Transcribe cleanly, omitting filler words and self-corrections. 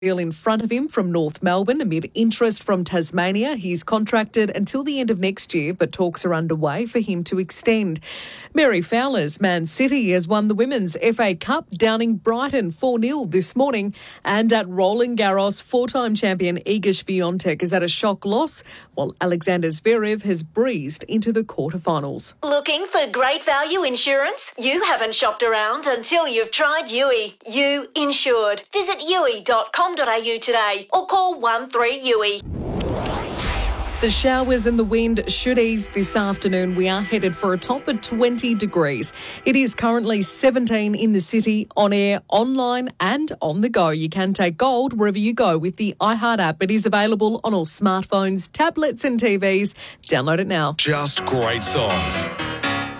in front of him from North Melbourne amid interest from Tasmania. He's contracted until the end of next year, but talks are underway for him to extend. Mary Fowler's Man City has won the Women's FA Cup, downing Brighton 4-0 this morning. And at Roland Garros, four-time champion Iga Swiatek has had a shock loss, while Alexander Zverev has breezed into the quarterfinals. Looking for great value insurance? You haven't shopped around until you've tried Yui. You insured. Visit yui.com.au today or call 13UE. The showers and the wind should ease this afternoon. We are headed for a top of 20 degrees. It is currently 17 in the city, on air, online and on the go. You can take gold wherever you go with the iHeart app. It is available on all smartphones, tablets and TVs. Download it now. Just great songs.